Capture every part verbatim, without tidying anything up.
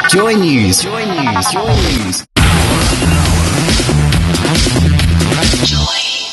Joy News. Joy News. Joy News. Joy.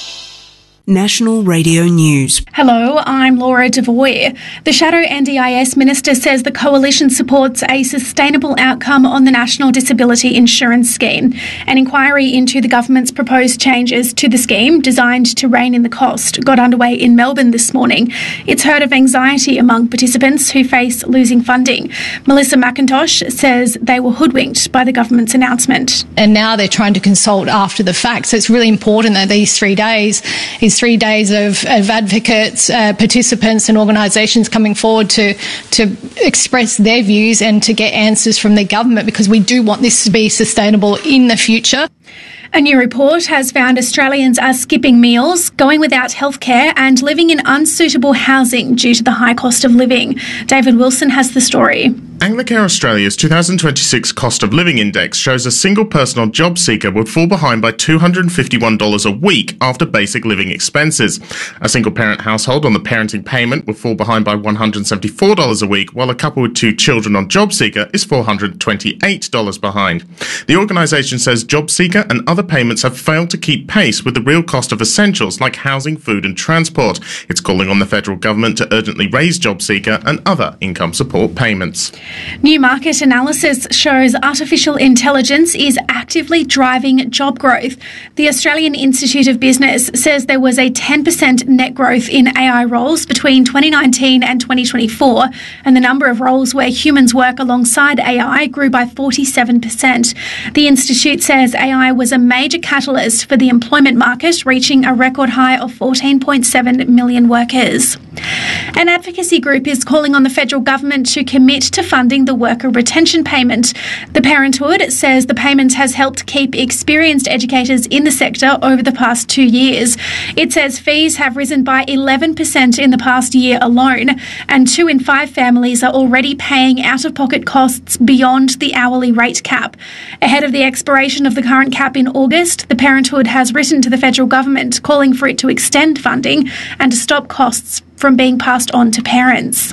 National Radio News. Hello, I'm Laura Devoy. The Shadow N D I S Minister says the Coalition supports a sustainable outcome on the National Disability Insurance Scheme. An inquiry into the government's proposed changes to the scheme, designed to rein in the cost, got underway in Melbourne this morning. It's heard of anxiety among participants who face losing funding. Melissa McIntosh says they were hoodwinked by the government's announcement. And now they're trying to consult after the fact. So it's really important that these three days is three days of, of advocates, uh, participants and organisations coming forward to to express their views and to get answers from the government, because we do want this to be sustainable in the future. A new report has found Australians are skipping meals, going without healthcare and living in unsuitable housing due to the high cost of living. David Wilson has the story. Anglicare Australia's two thousand twenty-six Cost of Living Index shows a single person or job seeker would fall behind by two hundred fifty-one dollars a week after basic living expenses. A single parent household on the parenting payment would fall behind by one hundred seventy-four dollars a week, while a couple with two children on job seeker is four hundred twenty-eight dollars behind. The organisation says job seeker and other payments have failed to keep pace with the real cost of essentials like housing, food and transport. It's calling on the federal government to urgently raise job seeker and other income support payments. New market analysis shows artificial intelligence is actively driving job growth. The Australian Institute of Business says there was a ten percent net growth in A I roles between twenty nineteen and twenty twenty-four, and the number of roles where humans work alongside A I grew by forty-seven percent. The Institute says A I was a major catalyst for the employment market, reaching a record high of fourteen point seven million workers. An advocacy group is calling on the federal government to commit to funding the worker retention payment. The Parenthood says the payment has helped keep experienced educators in the sector over the past two years. It says fees have risen by eleven percent in the past year alone, and two in five families are already paying out-of-pocket costs beyond the hourly rate cap. Ahead of the expiration of the current cap in August, the Parenthood has written to the federal government calling for it to extend funding and to stop costs from being passed on to parents.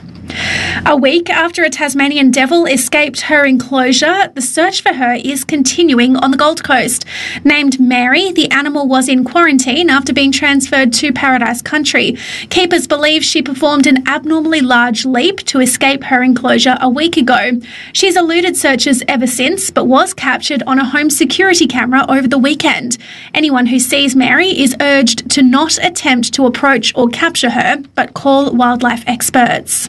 A week after a Tasmanian devil escaped her enclosure, the search for her is continuing on the Gold Coast. Named Mary, the animal was in quarantine after being transferred to Paradise Country. Keepers believe she performed an abnormally large leap to escape her enclosure a week ago. She's eluded searchers ever since, but was captured on a home security camera over the weekend. Anyone who sees Mary is urged to not attempt to approach or capture her, but call wildlife experts.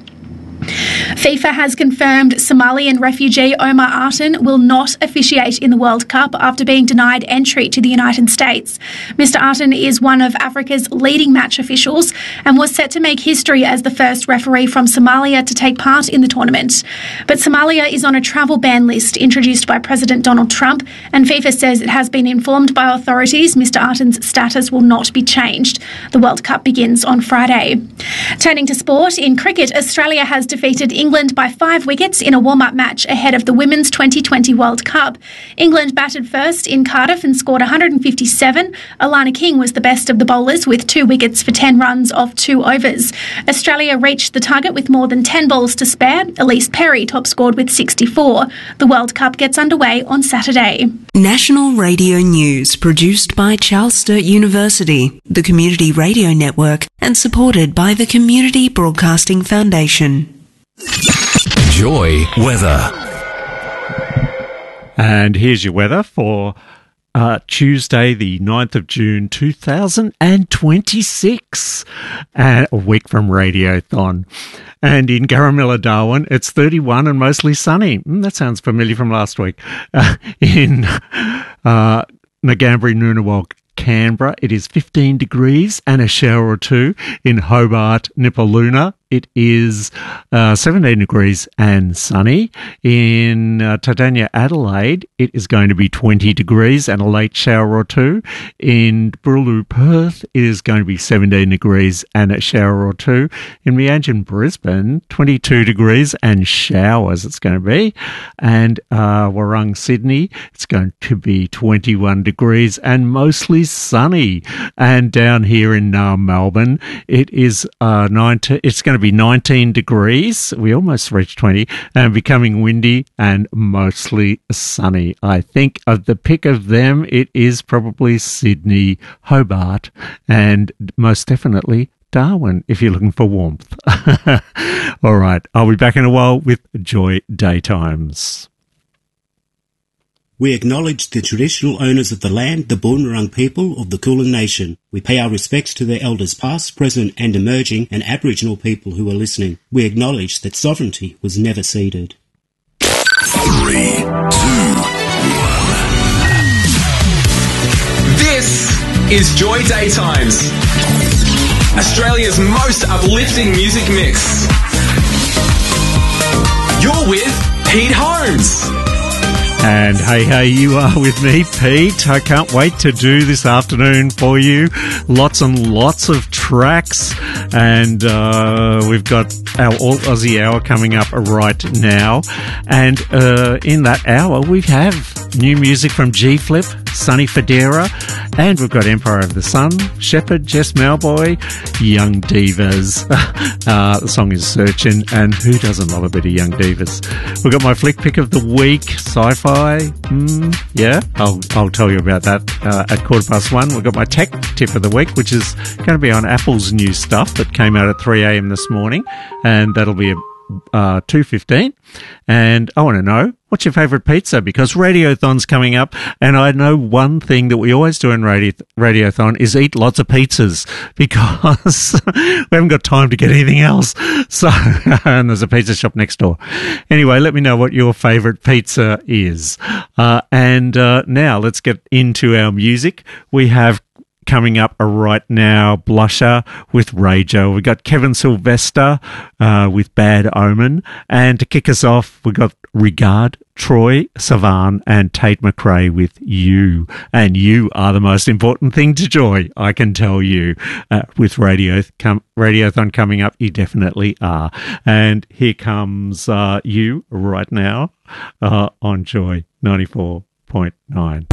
FIFA has confirmed Somalian refugee Omar Artan will not officiate in the World Cup after being denied entry to the United States. Mister Artan is one of Africa's leading match officials and was set to make history as the first referee from Somalia to take part in the tournament. But Somalia is on a travel ban list introduced by President Donald Trump, and FIFA says it has been informed by authorities Mister Artan's status will not be changed. The World Cup begins on Friday. Turning to sport, in cricket, Australia has defeated England by five wickets in a warm-up match ahead of the Women's twenty twenty World Cup. England batted first in Cardiff and scored one hundred fifty-seven. Alana King was the best of the bowlers with two wickets for ten runs off two overs. Australia reached the target with more than ten balls to spare. Elise Perry top scored with sixty-four. The World Cup gets underway on Saturday. National Radio News, produced by Charles Sturt University, the Community Radio Network, and supported by the Community Broadcasting Foundation. Joy weather. And here's your weather for uh, Tuesday, the ninth of June, two thousand twenty-six, and a week from Radiothon. And in Garamilla, Darwin, it's thirty-one and mostly sunny. Mm, that sounds familiar from last week. Uh, in uh, Ngambri, Noonawal, Canberra, it is fifteen degrees and a shower or two. In Hobart, Nipaluna, it is uh, seventeen degrees and sunny. In uh, Titania, Adelaide, it is going to be twenty degrees and a late shower or two. In Burruloo, Perth, it is going to be seventeen degrees and a shower or two. In Meanjin, Brisbane, twenty-two degrees and showers it's going to be. And uh, Warrung, Sydney, it's going to be twenty-one degrees and mostly sunny. And down here in uh, Melbourne, it is uh, nineteen. It's going to be be nineteen degrees. We almost reached twenty, and becoming windy and mostly sunny. I think of the pick of them, it is probably Sydney, Hobart, and most definitely Darwin, if you're looking for warmth. All right, I'll be back in a while with Joy Daytimes. We acknowledge the traditional owners of the land, the Boonwurrung people of the Kulin Nation. We pay our respects to their elders past, present and emerging, and Aboriginal people who are listening. We acknowledge that sovereignty was never ceded. Three, two, one. This is Joy Daytimes, Australia's most uplifting music mix. You're with Pete Holmes. And hey, hey, you are with me, Pete. I can't wait to do this afternoon for you. Lots and lots of tracks. And uh, we've got our All Aussie Hour coming up right now. And uh, in that hour, we have new music from G-Flip, Sonny Fodera, and we've got Empire of the Sun, Shepherd, Jess Malboy, Young Divas. uh, the song is Searchin', and who doesn't love a bit of Young Divas? We've got my flick pick of the week, sci-fi. Mm, yeah, I'll I'll tell you about that uh, at quarter past one. We've got my tech tip of the week, which is going to be on Apple's new stuff that came out at three a.m. this morning, and that'll be a Uh, two fifteen, and I want to know, what's your favourite pizza? Because Radiothon's coming up, and I know one thing that we always do in Radio Radiothon is eat lots of pizzas, because we haven't got time to get anything else. So, and there's a pizza shop next door. Anyway, let me know what your favourite pizza is. Uh, and uh, now let's get into our music. We have coming up right now, Blusher with Rager. We've got Kevin Sylvester uh, with Bad Omen. And to kick us off, we've got Regard, Troy Sivan, and Tate McRae with You. And you are the most important thing to Joy, I can tell you. Uh, with Radio com- Radiothon coming up, you definitely are. And here comes uh, You right now uh, on Joy ninety-four point nine.